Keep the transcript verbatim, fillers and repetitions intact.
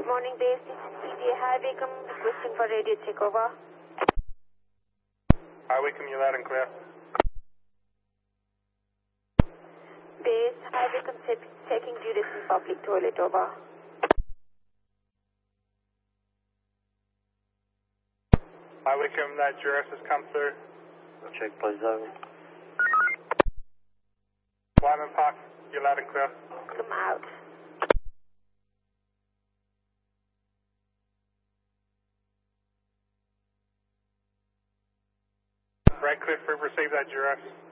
morning, base. This is C J High Wickham requesting for radio takeover. High Wickham, you're loud and clear. Base, High Wickham checking duration public toilet, over. High Wickham, that Juris has come through. Check, please, over. Wyman Park, you're loud and clear. Come out. Redcliffe, we've received that Juris.